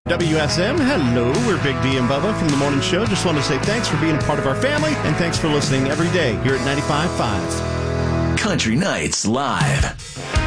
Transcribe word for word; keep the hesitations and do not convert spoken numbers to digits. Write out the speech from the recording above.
W S M, hello, we're Big D and Bubba from The Morning Show. Just want to say thanks for being a part of our family, and thanks for listening every day here at ninety-five point five. Country Nights Live.